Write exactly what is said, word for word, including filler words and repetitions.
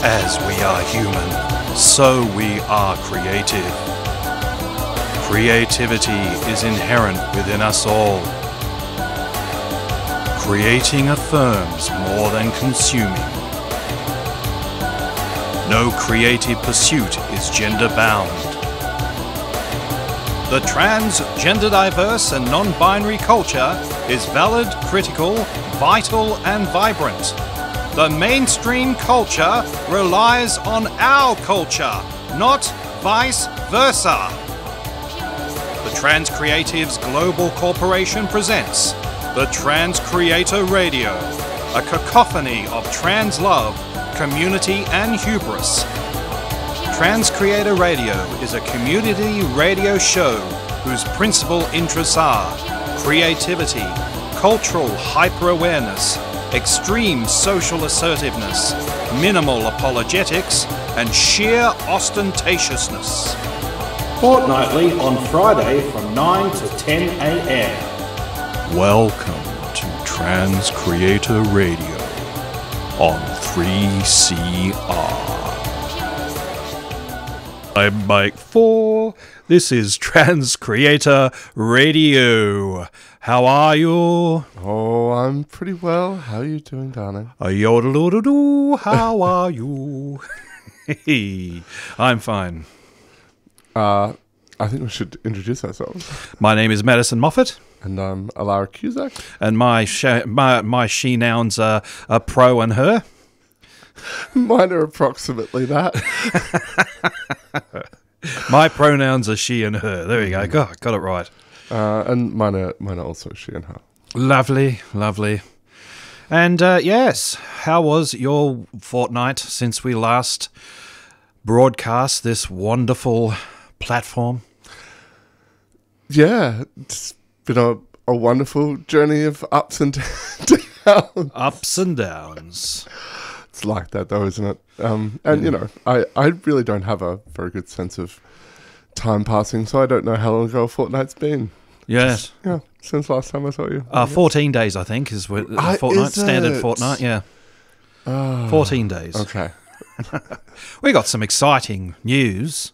As we are human, so we are creative. Creativity is inherent within us all. Creating affirms more than consuming. No creative pursuit is gender-bound. The trans, gender-diverse and non-binary culture is valid, critical, vital and vibrant. The mainstream culture relies on our culture, not vice versa. The Trans Creatives Global Corporation presents the Trans Creator Radio, a cacophony of trans love, community and hubris. Trans Creator Radio is a community radio show whose principal interests are creativity, cultural hyper-awareness, extreme social assertiveness, minimal apologetics, and sheer ostentatiousness. Fortnightly on Friday from nine to ten a m. Welcome to Trans Creator Radio on three C R. I'm Mike Four. This is Trans Creator Radio. How are you? Oh, I'm pretty well. How are you doing, darling? A yodel-doo-doo-doo. How are you? Hey, I'm fine. Uh, I think we should introduce ourselves. My name is Madison Moffat. And I'm Alara Cusack. And my sh- my, my she nouns are, are pro and her. Mine are approximately that. My pronouns are she and her. There we go. God, got it right. Uh, and mine are, mine are also she and her. Lovely, lovely. And uh, yes, how was your fortnight since we last broadcast this wonderful platform? Yeah, it's been a, a wonderful journey of ups and downs. Ups and downs. It's like that though, isn't it? Um, and, you know, I, I really don't have a very good sense of time passing, so I don't know how long ago a fortnight's been. Yes. Just, yeah, since last time I saw you. Uh, fourteen days, I think, is what, Ah, uh, fortnight, is standard it? fortnight, yeah. Oh, fourteen days. okay. We got some exciting news.